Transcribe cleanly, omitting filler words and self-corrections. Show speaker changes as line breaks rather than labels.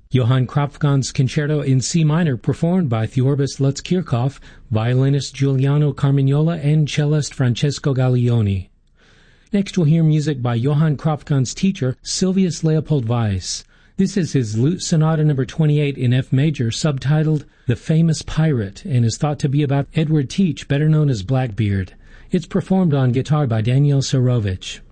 Johann Kropfkon's Concerto in C minor, performed by Theorbis Lutz Kirchhoff, violinist Giuliano Carmignola, and cellist Francesco Gaglioni. Next we'll hear music by Johann Kropfkon's teacher, Silvius Leopold Weiss. This is his Lute Sonata No. 28 in F major, subtitled The Famous Pirate, and is thought to be about Edward Teach, better known as Blackbeard. It's performed on guitar by Daniel Sarovich.